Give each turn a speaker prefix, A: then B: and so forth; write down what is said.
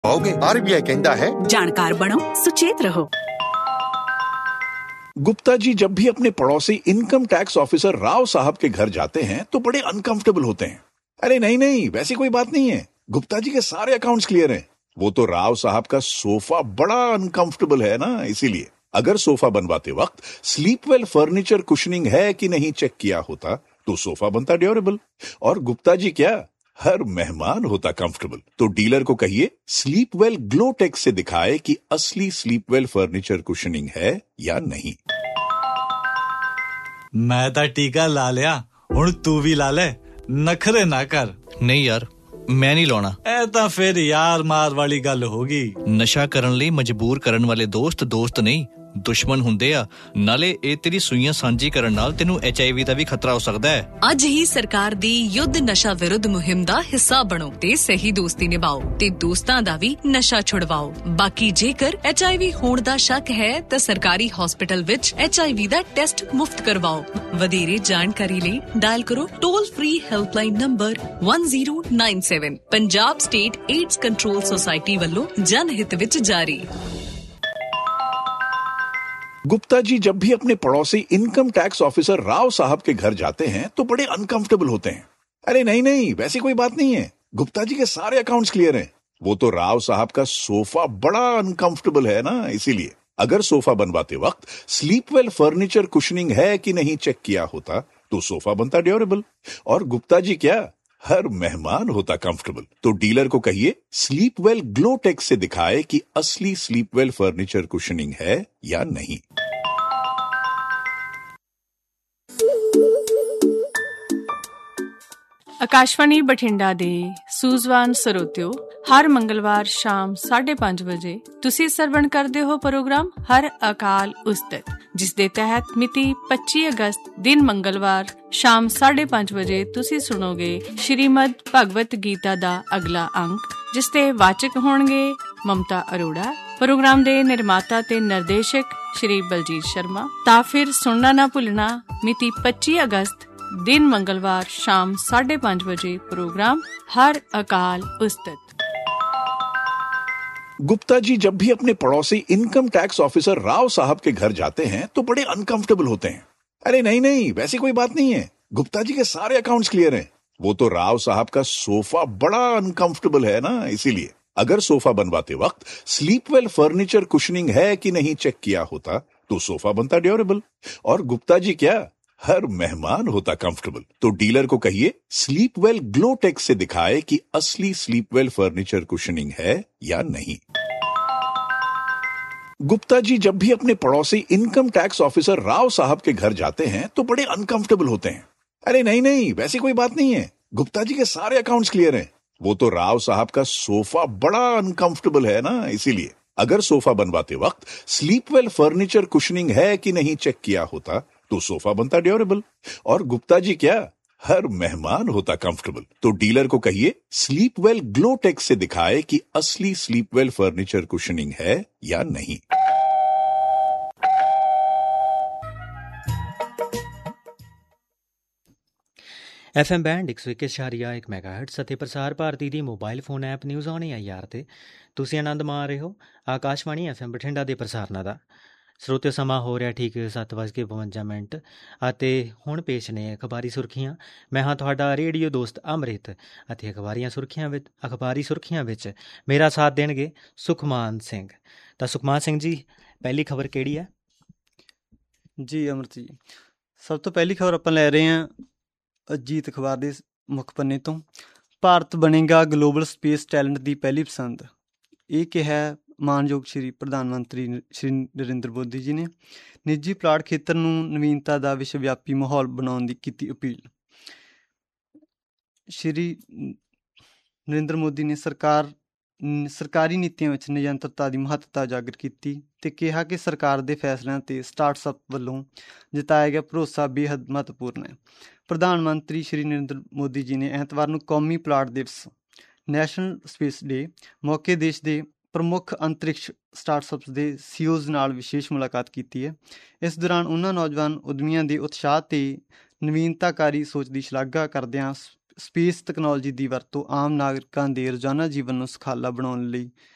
A: पाओगे। RBI कहता है,
B: जानकार बनो, सुचेत रहो।
C: गुप्ता जी जब भी अपने पड़ोसी इनकम टैक्स ऑफिसर राव साहब के घर जाते हैं तो बड़े अनकंफर्टेबल होते हैं। अरे नहीं, वैसी कोई बात नहीं है, गुप्ता जी के सारे अकाउंट्स क्लियर हैं। वो तो राव साहब का सोफा बड़ा अनकंफर्टेबल है ना, इसीलिए अगर सोफा बनवाते वक्त स्लीपवेल फर्नीचर कुशनिंग है कि नहीं चेक किया होता तो सोफा बनता ड्यूरेबल, और गुप्ता जी क्या, हर मेहमान होता कंफर्टेबल। तो डीलर को कहिए स्लीपवेल ग्लोटेक्स से दिखाए कि असली स्लीपवेल फर्नीचर कुशनिंग है या नहीं।
D: मैं तो टीका ला लिया, हुण तू भी ला ले, नखरे ना कर।
E: नहीं यार, मैं नहीं लाना।
D: ए तां फिर यार मार वाली गल होगी।
E: नशा करन लई मजबूर करन वाले दोस्त नहीं, दुश्मन ਹੁੰਦੇ ਆ। ਨਾਲੇ ਇਹ ਤੇਰੀ ਸੂਈਆਂ ਸਾਂਝੀ ਕਰਨ ਨਾਲ ਤੈਨੂੰ HIV ਦਾ ਵੀ ਖਤਰਾ ਹੋ ਸਕਦਾ ਹੈ।
B: ਅੱਜ ਹੀ ਸਰਕਾਰ ਦੀ ਯੁੱਧ ਨਸ਼ਾ ਵਿਰੁੱਧ ਮੁਹਿੰਮ ਦਾ ਹਿੱਸਾ ਬਣੋ ਤੇ ਸਹੀ ਦੋਸਤੀ ਨਿਭਾਓ ਤੇ ਦੋਸਤਾਂ ਦਾ ਵੀ ਨਸ਼ਾ ਛੁਡਵਾਓ। ਬਾਕੀ ਜੇਕਰ HIV ਹੋਣ ਦਾ ਸ਼ੱਕ ਹੈ ਤਾਂ ਸਰਕਾਰੀ ਹਸਪਤਾਲ ਵਿੱਚ HIV ਦਾ ਟੈਸਟ ਮੁਫਤ ਕਰਵਾਓ। ਵਧੇਰੇ ਜਾਣਕਾਰੀ ਲਈ ਡਾਇਲ ਕਰੋ toll free helpline number 1097। Punjab state AIDS control society ਵੱਲੋਂ ਜਨਹਿਤ ਵਿੱਚ ਜਾਰੀ।
C: गुप्ता जी जब भी अपने पड़ोसी इनकम टैक्स ऑफिसर राव साहब के घर जाते हैं तो बड़े अनकंफर्टेबल होते हैं। अरे नहीं, वैसी कोई बात नहीं है, गुप्ता जी के सारे अकाउंट्स क्लियर हैं। वो तो राव साहब का सोफा बड़ा अनकंफर्टेबल है ना, इसीलिए अगर सोफा बनवाते वक्त स्लीपवेल फर्नीचर कुशनिंग है कि नहीं चेक किया होता तो सोफा बनता ड्यूरेबल, और गुप्ता जी क्या, हर मेहमान होता कंफर्टेबल। तो डीलर को कहिए स्लीपवेल ग्लोटेक्स से दिखाए कि असली स्लीपवेल फर्नीचर कुशनिंग है या नहीं।
F: ਆਕਾਸ਼ਵਾਣੀ ਬਠਿੰਡਾ ਦੇ ਸੂਝਵਾਨ ਸਰੋਤਿਓ, ਹਰ ਮੰਗਲਵਾਰ ਸ਼ਾਮ 5:30 ਵਜੇ ਤੁਸੀਂ ਸਰਵਣ ਕਰਦੇ ਹੋ ਪ੍ਰੋਗਰਾਮ ਹਰ ਅਕਾਲ ਉਸਤਤ, ਜਿਸ ਦੇ ਤਹਿਤ ਮਿਤੀ 25 ਅਗਸਤ ਦਿਨ ਮੰਗਲਵਾਰ ਸ਼ਾਮ 5:30 ਵਜੇ ਤੁਸੀਂ ਸੁਣੋਗੇ ਸ਼੍ਰੀਮਦ ਭਗਵਤ ਗੀਤਾ ਦਾ ਅਗਲਾ ਅੰਕ, ਜਿਸ ਦੇ ਵਾਚਕ ਹੋਣਗੇ ਮਮਤਾ ਅਰੋੜਾ। ਪ੍ਰੋਗਰਾਮ ਦੇ ਨਿਰਮਾਤਾ ਤੇ ਨਿਰਦੇਸ਼ਕ ਸ਼੍ਰੀ ਬਲਜੀਤ ਸ਼ਰਮਾ। ਤਾਂ ਫਿਰ ਸੁਣਨਾ ਨਾ ਭੁੱਲਣਾ, ਮਿਤੀ 25 ਅਗਸਤ दिन मंगलवार शाम 5:30 बजे प्रोग्राम हर अकाल उस्तत।
C: गुप्ता जी जब भी अपने पड़ोसी इनकम टैक्स ऑफिसर राव साहब के घर जाते हैं तो बड़े अनकंफर्टेबल होते हैं। अरे नहीं, वैसी कोई बात नहीं है, गुप्ता जी के सारे अकाउंट्स क्लियर हैं। वो तो राव साहब का सोफा बड़ा अनकंफर्टेबल है ना, इसीलिए अगर सोफा बनवाते वक्त स्लीपवेल फर्नीचर कुशनिंग है कि नहीं चेक किया होता तो सोफा बनता ड्यूरेबल, और गुप्ता जी क्या, हर मेहमान होता कंफर्टेबल। तो डीलर को कहिए स्लीपवेल ग्लोटेक्स से दिखाए कि असली स्लीपवेल फर्नीचर कुशनिंग है या नहीं। गुप्ता जी जब भी अपने पड़ोसी इनकम टैक्स ऑफिसर राव साहब के घर जाते हैं तो बड़े अनकंफर्टेबल होते हैं। अरे नहीं, वैसी कोई बात नहीं है, गुप्ता जी के सारे अकाउंट्स क्लियर हैं। वो तो राव साहब का सोफा बड़ा अनकंफर्टेबल है ना, इसीलिए अगर सोफा बनवाते वक्त स्लीपवेल फर्नीचर कुशनिंग है कि नहीं चेक किया होता तो सोफा बनता ड्यूरेबल, और गुप्ता जी क्या, हर मेहमान होता कंफर्टेबल। तो डीलर को कहिए स्लीपवेल ग्लोटेक्स से दिखाए कि असली स्लीपवेल फर्नीचर कुशनिंग है या नहीं।
G: FM ਬੈਂਡ 101.1 ਮੈਗਾਹਰਟਜ਼ ਅਤੇ ਪ੍ਰਸਾਰ ਭਾਰਤੀ ਦੀ mobile phone app news on AIR ਤੇ ਤੁਸੀਂ ਆਨੰਦ ਮਾਣ ਰਹੇ ਹੋ ਆਕਾਸ਼ਵਾਣੀ FM ਬਠਿੰਡਾ ਦੇ ਪ੍ਰਸਾਰਨਾਂ ਦਾ। ਸਰੋਤਿਓ, ਸਮਾਂ ਹੋ ਰਿਹਾ ਠੀਕ 7:52 ਅਤੇ ਹੁਣ ਪੇਸ਼ ਨੇ ਅਖਬਾਰੀ ਸੁਰਖੀਆਂ। ਮੈਂ ਹਾਂ ਤੁਹਾਡਾ ਰੇਡੀਓ ਦੋਸਤ ਅੰਮ੍ਰਿਤ ਅਤੇ ਅਖਬਾਰੀ ਸੁਰਖੀਆਂ ਵਿੱਚ ਮੇਰਾ ਸਾਥ ਦੇਣਗੇ ਸੁਖਮਾਨ ਸਿੰਘ। ਤਾਂ ਸੁਖਮਾਨ ਸਿੰਘ ਜੀ, ਪਹਿਲੀ ਖਬਰ ਕਿਹੜੀ ਹੈ?
H: ਜੀ ਅੰਮ੍ਰਿਤ ਜੀ, ਸਭ ਤੋਂ ਪਹਿਲੀ ਖਬਰ ਆਪਾਂ ਲੈ ਰਹੇ ਹਾਂ ਅਜੀਤ ਅਖਬਾਰ ਦੇ ਮੁੱਖ ਪੰਨੇ ਤੋਂ। ਭਾਰਤ ਬਣੇਗਾ ਗਲੋਬਲ ਸਪੇਸ ਟੈਲੈਂਟ ਦੀ ਪਹਿਲੀ ਪਸੰਦ, ਇਹ ਕਿਹਾ ਮਾਨਯੋਗ ਸ਼੍ਰੀ ਪ੍ਰਧਾਨ ਮੰਤਰੀ ਸ਼੍ਰੀ ਨਰਿੰਦਰ ਮੋਦੀ ਜੀ ਨੇ। ਨਿੱਜੀ ਪਲਾਟ ਖੇਤਰ ਨੂੰ ਨਵੀਨਤਾ ਦਾ ਵਿਸ਼ਵ ਵਿਆਪੀ ਮਾਹੌਲ ਬਣਾਉਣ ਦੀ ਕੀਤੀ ਅਪੀਲ। ਸ਼੍ਰੀ ਨਰਿੰਦਰ ਮੋਦੀ ਨੇ ਸਰਕਾਰੀ ਨੀਤੀਆਂ ਵਿੱਚ ਨਿਰੰਤਰਤਾ ਦੀ ਮਹੱਤਤਾ ਉਜਾਗਰ ਕੀਤੀ ਅਤੇ ਕਿਹਾ ਕਿ ਸਰਕਾਰ ਦੇ ਫੈਸਲਿਆਂ 'ਤੇ ਸਟਾਰਟਅਪ ਵੱਲੋਂ ਜਤਾਇਆ ਗਿਆ ਭਰੋਸਾ ਬੇਹੱਦ ਮਹੱਤਵਪੂਰਨ ਹੈ। ਪ੍ਰਧਾਨ ਮੰਤਰੀ ਸ਼੍ਰੀ ਨਰਿੰਦਰ ਮੋਦੀ ਜੀ ਨੇ ਐਤਵਾਰ ਨੂੰ ਕੌਮੀ ਪਲਾਟ ਦਿਵਸ ਨੈਸ਼ਨਲ ਸਪੇਸ ਡੇ ਮੌਕੇ ਦੇਸ਼ ਦੇ ਪ੍ਰਮੁੱਖ ਅੰਤਰਿਕਸ਼ ਸਟਾਰਟਅਪਸ ਦੇ CEOs ਨਾਲ ਵਿਸ਼ੇਸ਼ ਮੁਲਾਕਾਤ ਕੀਤੀ ਹੈ। ਇਸ ਦੌਰਾਨ ਉਹਨਾਂ ਨੌਜਵਾਨ ਉੱਦਮੀਆਂ ਦੇ ਉਤਸ਼ਾਹ ਅਤੇ ਨਵੀਨਤਾਕਾਰੀ ਸੋਚ ਦੀ ਸ਼ਲਾਘਾ ਕਰਦਿਆਂ ਸਪੇਸ ਤਕਨਾਲੋਜੀ ਦੀ ਵਰਤੋਂ ਆਮ ਨਾਗਰਿਕਾਂ ਦੇ ਰੋਜ਼ਾਨਾ ਜੀਵਨ ਨੂੰ ਸੁਖਾਲਾ ਬਣਾਉਣ ਲਈ